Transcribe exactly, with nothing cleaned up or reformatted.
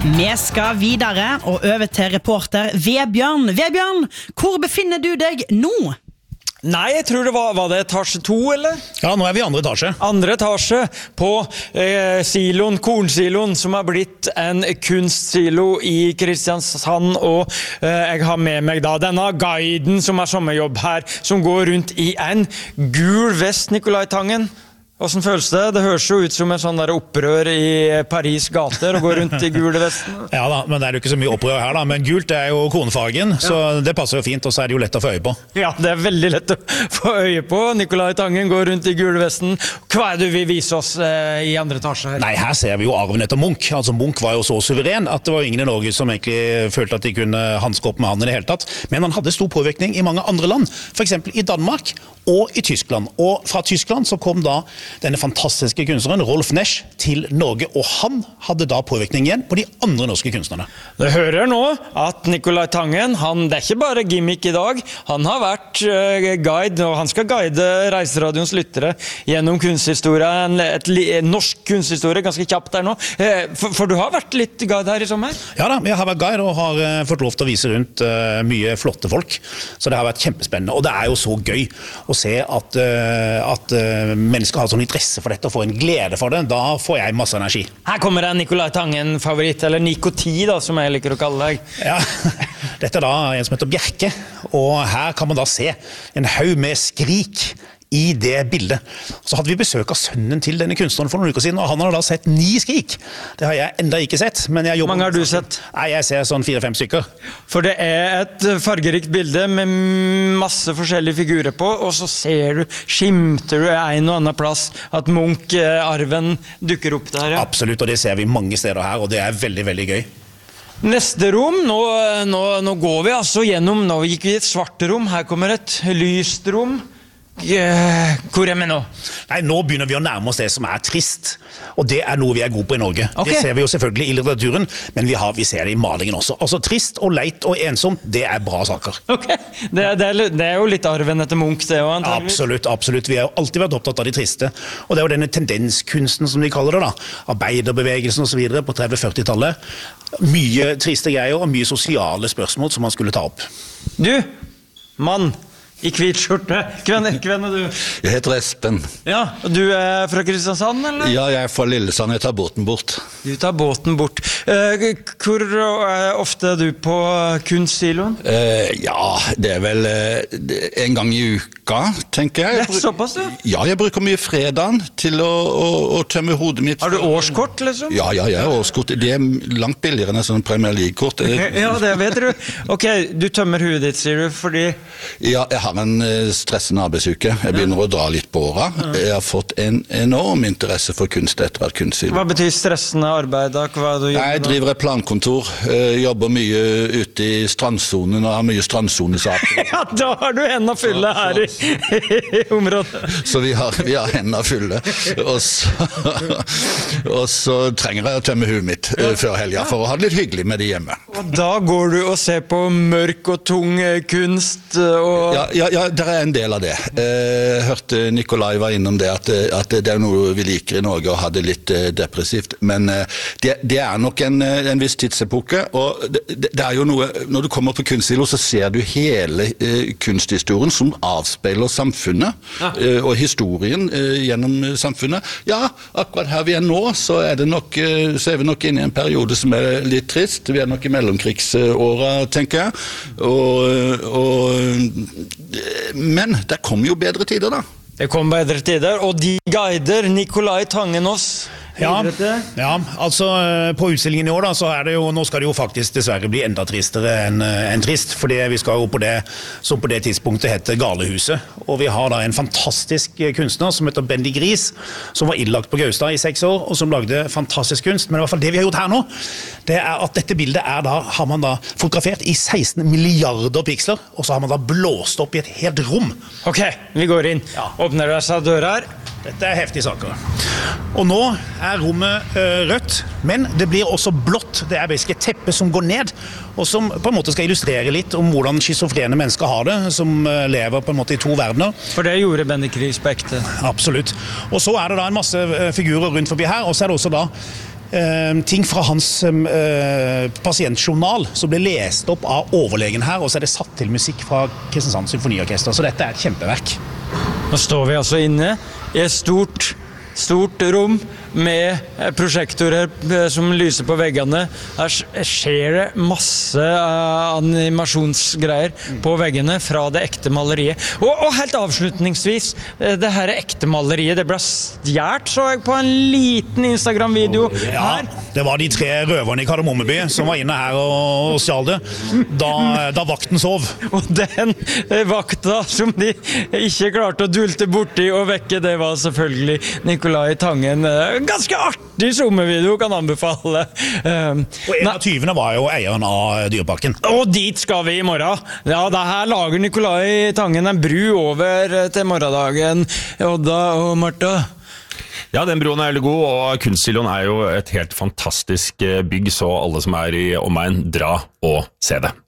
Vi skal videre og over til reporter Vebjørn. Vebjørn, hvor befinner du deg nå? Nei, jeg tror det var, var det etasje to, eller? Ja, nå er vi i andre etasje. Andre etasje på eh, siloen, kornsiloen, som har blitt en kunstsilo i Kristiansand, og eh, jeg har med meg da denne guiden som har sommerjobb her, som går rundt i en gul vest, Nicolai Tangen. Hvordan føles det? Det høres jo ut som en sånn der opprør i Paris gater og går rundt i gule vesten. Ja da, men det er jo ikke så mye opprør her da, men gult er jo kornfargen, ja. Så det passer jo fint, og så er det jo lett å få øye på. Ja, det er veldig lett å få øye på. Nicolai Tangen går rundt i gule vesten. Hva er det du vil vise oss eh, i andre etasje her? Nei, her ser vi jo arven etter Munch. Altså Munch var jo så suveren at det var ingen i Norge som egentlig følte at de kunne hanske opp med han i det hele tatt. Men han hadde stor påvirkning i mange andre land, for eksempel i Danmark og i Tyskland. Og fra Tyskland så kom da denne fantastiske kunstneren Rolf Nesch til Norge, og han hadde da påvirkning igjen på de andre norske kunstnerne. Du hører nå at Nicolai Tangen, han, det er ikke bare gimmick i dag, han har vært uh, guide, og han skal guide Reiseradions lyttere gjennom kunsthistorie, en, et, en norsk kunsthistorie, ganske kjapt der nå. Uh, for, for du har vært litt guide her i sommer? Ja da, jeg har vært guide og har uh, fått lov til å vise rundt uh, mye flotte folk, så det har vært kjempespennende, og det er jo så gøy å se at, uh, at uh, mennesker har sånn interesse for dette og får en glede for det, da får jeg masse energi. Her kommer en Nicolai Tangen-favoritt, eller Nikoti da, som jeg liker å kalle deg. Ja, dette er da en som heter Bjerke, og her kan man da se en haug med skrik i det bildet. Så hadde vi besøk av sønnen til denne kunstneren for noen uker siden, og han har da sett ni skrik. Det har jeg enda ikke sett, men jeg jobber... Mange har du sett? Nei, jeg ser sånn fire-fem stykker. For det er et fargerikt bilde med masse forskjellige figurer på, og så ser du, skimter du en og annen plass at Munch-arven dukker opp der. Ja. Absolutt, og det ser vi mange steder her, og det er veldig, veldig gøy. Neste rom, nå, nå, nå går vi altså gjennom, nå gikk vi i et svart rom, her kommer et lyst rom. Yeah. Hvor er vi nå? Nei, nå begynner vi å nærme oss det som er trist, og det er noe vi er gode på i Norge. Okay. Det ser vi jo selvfølgelig i litteraturen, men vi, har, vi ser det i malingen også. Altså trist og leit og ensomt, det er bra saker. Ok, det er, det er, det er jo litt arven etter Munch det også, antageligvis. Absolutt, absolutt. Vi har jo alltid vært opptatt av de triste, og det er jo denne tendenskunsten som vi kaller det da, arbeiderbevegelsen og så videre på tretti-førti-tallet. Mye triste greier og mye sosiale spørsmål som man skulle ta opp. Du, mann, i hvit skjorte. Hvem er, hvem er du? Jeg heter Espen. Ja, og du er fra Kristiansand, eller? Ja, jeg er fra Lillesand. Jeg tar båten bort. Du tar båten bort. Uh, hvor uh, ofte er du på kunstsiloen? Uh, ja, det er vel uh, en gang i uka, tenker jeg. Det er såpass, du? Ja, jeg bruker mye fredagen til å, å, å tømme hodet mitt. Har du årskort, liksom? Ja, ja, ja, årskort. Det er langt billigere enn en sånn Premier League-kort. Ja, det vet du. Ok, du tømmer hodet ditt, sier du, fordi... Ja, jeg har en stressende arbeidsuke. Jeg begynner å dra litt på åra. Jeg har fått en enorm interesse for kunst etter hvert kunststil. Hva betyr stressende arbeid da? Hva er det du gjør? Jeg driver et plankontor, jobber mye ute i strandzonen og har mye strandzonesaker. Ja, da har du hendene fulle her i, i området. Så vi har, vi har hendene fulle. Og så, og så trenger jeg å tømme huet mitt ja. før helga for å ha det litt hyggelig med de hjemme. Og da går du og ser på mørk og tung kunst og... Ja, ja, ja, det er en del av det. Jeg hørte Nicolai var innom det, at, at det er noe vi liker i Norge å ha det litt depressivt, men det, det er nok en, en viss tidsepoke, og det, det er jo noe, når du kommer på kunstsilo så ser du hele eh, kunsthistorien som avspeiler samfunnet, ja. eh, og historien eh, gjennom samfunnet. Ja, akkurat her vi er nå, så er, det nok, eh, så er vi nok inne i en periode som er litt trist. Vi er nok i mellomkrigsåra, tenker jeg, og, og men det kommer jo bedre tider da. Det kommer bedre tider, og de guider Nicolai Tangen oss. Ja, ja, altså på utstillingen i år da, så er det jo, nå skal det jo faktisk dessverre bli enda tristere enn en trist, fordi vi skal jo på det, som på det tidspunktet heter Galehuset, og vi har da en fantastisk kunstner som heter Bendy Gris, som var innlagt på Gaustad i seks år, og som lagde fantastisk kunst, men i hvert fall det vi har gjort her nå, det er at dette bildet er da, har man da fotografert i seksten milliarder piksler, og så har man da blåst opp i et helt rom. Ok, vi går inn. Ja. Åpner det seg døra her? Dette er heftige saker. Og nå er rommet uh, rødt, men det blir også blått. Det er basisk et teppe som går ned, og som på en måte skal illustrere litt om hvordan schizofrene mennesker har det, som uh, lever på en måte i to verdener. For det gjorde Bendy Gris på ekte. Absolutt. Og så er det da en masse uh, figurer rundt forbi her, og så er det også da eh, ting fra hans eh, pasientjournal som ble lest opp av overlegen her, og så er det satt til musikk fra Kristiansand Symfoniorkester, så dette er et kjempeverk. Nå står vi altså inne i et stort, stort rom med prosjektorer som lyser på veggene. Her skjer det masse animasjonsgreier på veggene fra det ekte maleriet. Og, og helt avslutningsvis, det her ekte maleriet, det ble stjert, så jeg på en liten Instagram-video Ja, her. det var de tre røverne i Kardemommeby som var inne her og, og stjal det, da, da vakten sov. Og den vakta som de ikke klarte å dulte borti og vekke, det var selvfølgelig Nicolai Tangen. Ganske artig sommervideo, kan anbefale. Um, Og en av tyvene var jo eieren av Dyreparken. og dit skal vi i morgen. Ja, det her lager Nicolai Tangen en bru over til morgendagen. Odda og Martha. Ja, den broen er veldig god, og Kunstsiloen er jo et helt fantastisk bygg, så alle som er i omegn, dra og se det.